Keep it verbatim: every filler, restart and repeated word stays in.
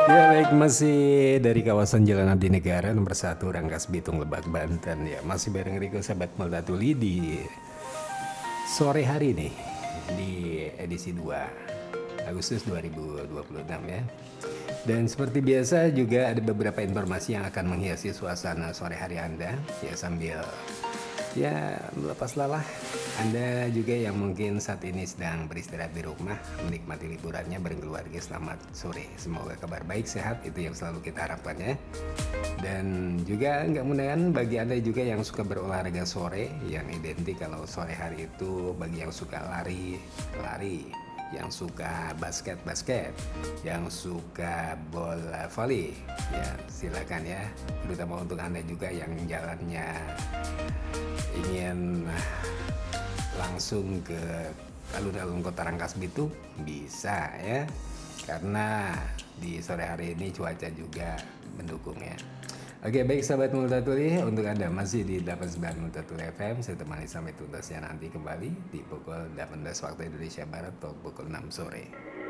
Ya baik, masih dari kawasan Jalan Abdi Negara nomor satu Rangkas Bitung Lebak Banten ya, masih bareng Riko sahabat Multatuli di sore hari nih di edisi dua Agustus dua ribu dua puluh enam ya. Dan seperti biasa juga ada beberapa informasi yang akan menghiasi suasana sore hari Anda ya, sambil ya melepas lelah. Anda juga yang mungkin saat ini sedang beristirahat di rumah, menikmati liburannya bareng keluarga, selamat sore. Semoga kabar baik, sehat, itu yang selalu kita harapkan ya. Dan juga nggak mudahan bagi Anda juga yang suka berolahraga sore, yang identik kalau sore hari itu bagi yang suka lari, lari, yang suka basket basket, yang suka bola voli, ya silakan ya. Terutama untuk Anda juga yang jalannya ingin langsung ke alun-alun Kota Rangkas Bitung, bisa ya, karena di sore hari ini cuaca juga mendukung ya. Oke baik sahabat Multatuli, untuk Anda masih di delapan puluh sembilan Multatuli F M, saya temani sampai tuntasnya nanti kembali di pukul delapan belas waktu Indonesia Barat atau pukul enam sore.